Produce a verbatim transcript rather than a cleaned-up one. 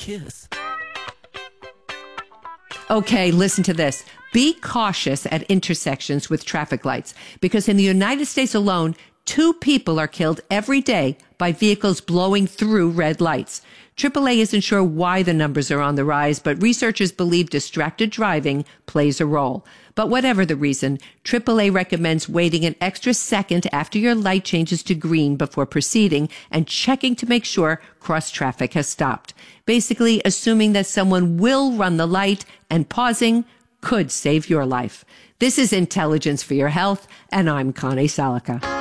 kiss. Okay, listen to this. Be cautious at intersections with traffic lights, because in the United States alone, two people are killed every day by vehicles blowing through red lights. triple A isn't sure why the numbers are on the rise, but researchers believe distracted driving plays a role. But whatever the reason, triple A recommends waiting an extra second after your light changes to green before proceeding and checking to make sure cross traffic has stopped. Basically, assuming that someone will run the light and pausing could save your life. This is Intelligence for Your Health, and I'm Connie Salica.